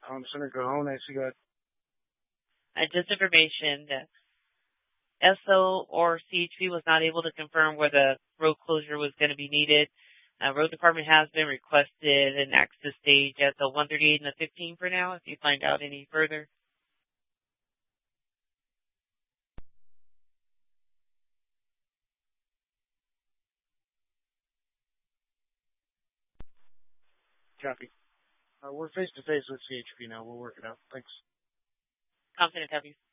Senator Cajones, you got... Just information that SO or CHP was not able to confirm where the road closure was going to be needed. Road Department has been requested an access stage at the 138 and the 15 for now, if you find out any further. Copy. We're face-to-face with CHP now. We'll work it out. Thanks. Confident, have you?